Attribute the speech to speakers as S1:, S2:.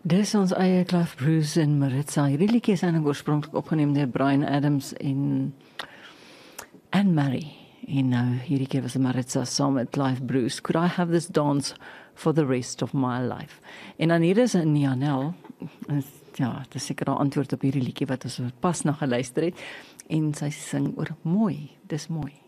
S1: Dis ons eie Clive Bruce en Maritza. Hierdie liedjie is eintlik oorspronklik opgeneem deur Bryan Adams en Anne-Marie. En nou hierdie keer was Maritza saam met Clive Bruce. Could I have this dance for the rest of my life? En dan hier is 'n Nianel. Ja, dit is seker 'n antwoord op hierdie liedjie wat ons pas na geluister het. En sy sing oor mooi. Dis mooi.